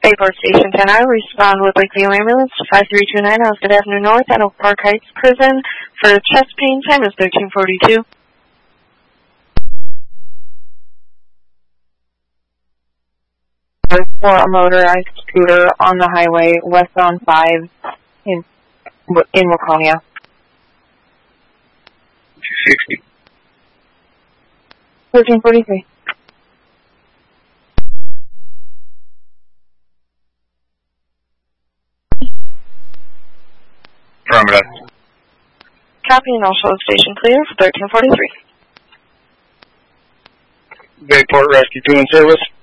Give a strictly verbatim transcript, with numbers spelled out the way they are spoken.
Bayport Station ten, I respond with Lakeview Ambulance to five three two nine Osgood Avenue North at Oak Park Heights Prison for chest pain. Time is thirteen forty-two. For a motorized scooter on the highway westbound five in in Waconia. two sixty. thirteen forty-three. Affirmative. Copy and also station clear for thirteen forty-three. Bayport Rescue two in service.